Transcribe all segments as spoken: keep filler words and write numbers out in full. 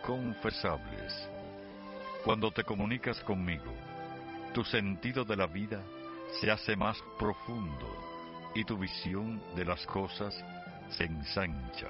inconfesables. Cuando te comunicas conmigo, tu sentido de la vida se hace más profundo y tu visión de las cosas se ensancha.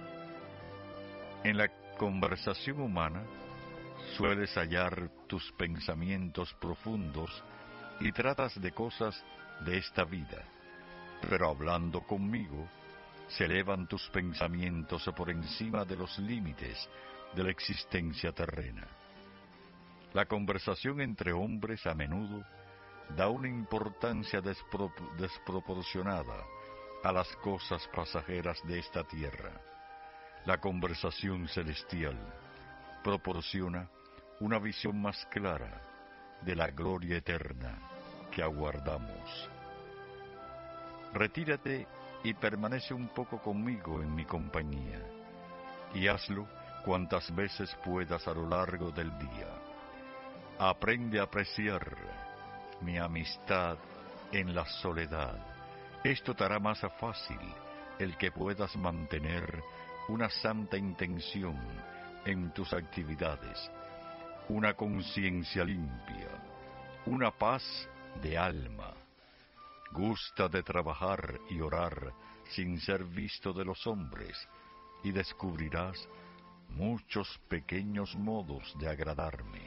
En la conversación humana sueles hallar tus pensamientos profundos y tratas de cosas de esta vida, pero hablando conmigo se elevan tus pensamientos por encima de los límites de la existencia terrena. La conversación entre hombres a menudo da una importancia despro- desproporcionada a las cosas pasajeras de esta tierra. La conversación celestial proporciona una visión más clara de la gloria eterna que aguardamos. Retírate y permanece un poco conmigo en mi compañía, y hazlo cuantas veces puedas a lo largo del día. Aprende a apreciar mi amistad en la soledad. Esto te hará más fácil el que puedas mantener una santa intención en tus actividades, una conciencia limpia, una paz de alma. Gusta de trabajar y orar sin ser visto de los hombres, y descubrirás muchos pequeños modos de agradarme.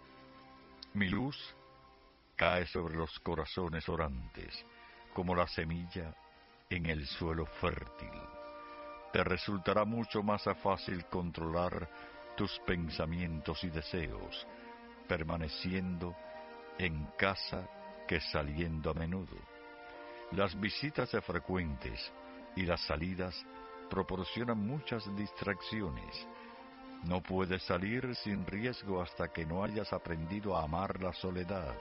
Mi luz cae sobre los corazones orantes, como la semilla en el suelo fértil. Te resultará mucho más fácil controlar tus pensamientos y deseos, permaneciendo en casa que saliendo a menudo. Las visitas frecuentes y las salidas proporcionan muchas distracciones. No puedes salir sin riesgo hasta que no hayas aprendido a amar la soledad.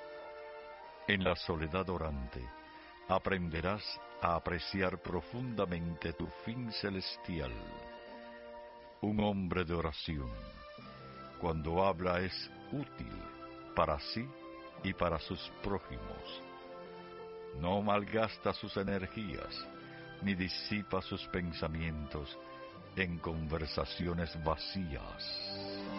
En la soledad orante aprenderás a apreciar profundamente tu fin celestial. Un hombre de oración, cuando habla, es útil para sí y para sus prójimos. No malgasta sus energías, ni disipa sus pensamientos en conversaciones vacías.